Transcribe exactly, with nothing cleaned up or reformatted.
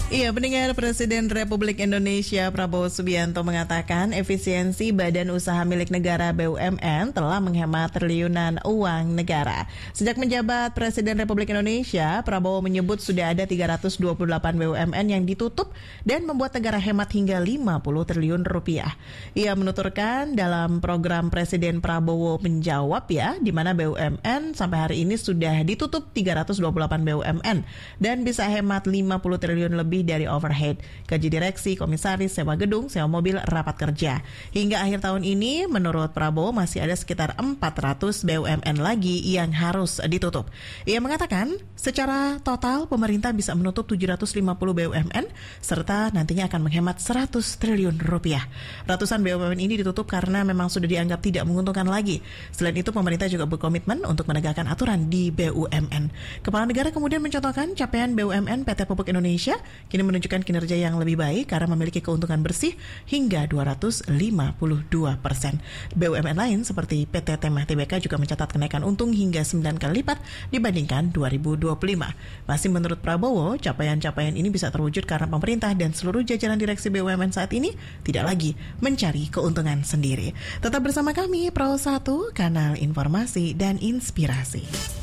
Iya, pendengar, Presiden Republik Indonesia Prabowo Subianto mengatakan efisiensi badan usaha milik negara B U M N telah menghemat triliunan uang negara. Sejak menjabat Presiden Republik Indonesia, Prabowo menyebut sudah ada tiga ratus dua puluh delapan B U M N yang ditutup dan membuat negara hemat hingga lima puluh triliun rupiah. Ia menuturkan dalam program Presiden Prabowo menjawab ya, di mana B U M N sampai hari ini sudah ditutup tiga ratus dua puluh delapan B U M N dan bisa hemat lima puluh triliun lebih dari overhead, gaji direksi, komisaris, sewa gedung, sewa mobil, rapat kerja. Hingga akhir tahun ini, menurut Prabowo masih ada sekitar empat ratus B U M N lagi yang harus ditutup. Ia mengatakan, secara total pemerintah bisa menutup tujuh ratus lima puluh B U M N serta nantinya akan menghemat seratus triliun rupiah. Ratusan B U M N ini ditutup karena memang sudah dianggap tidak menguntungkan lagi. Selain itu, pemerintah juga berkomitmen untuk menegakkan aturan di B U M N. Kepala negara kemudian mencontohkan capaian B U M N P T Pupuk Indonesia kini menunjukkan kinerja yang lebih baik karena memiliki keuntungan bersih hingga dua ratus lima puluh dua persen. B U M N lain seperti P T Temah Tbk juga mencatat kenaikan untung hingga sembilan kali lipat dibandingkan dua ribu dua puluh lima. Masih menurut Prabowo, capaian-capaian ini bisa terwujud karena pemerintah dan seluruh jajaran direksi B U M N saat ini tidak lagi mencari keuntungan sendiri. Tetap bersama kami, Pro satu, kanal informasi dan inspirasi.